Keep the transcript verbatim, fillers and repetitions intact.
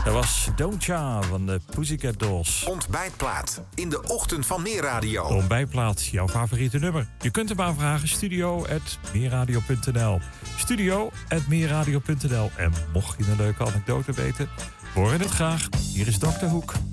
Dat was Don't Ya van de Pussycat Dolls. Ontbijtplaat in de ochtend van Meerradio. Ontbijtplaat, jouw favoriete nummer. Je kunt hem aanvragen, studio at meerradio punt n l. studio at meerradio punt n l. En mocht je een leuke anekdote weten, horen het graag. Hier is dokter Hoek.